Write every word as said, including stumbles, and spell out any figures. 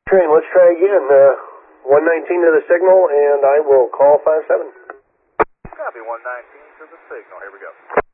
Train, let's try again. Uh, one nineteen to the signal, and I will call five seven. Copy, one nineteen to the signal. Here we go.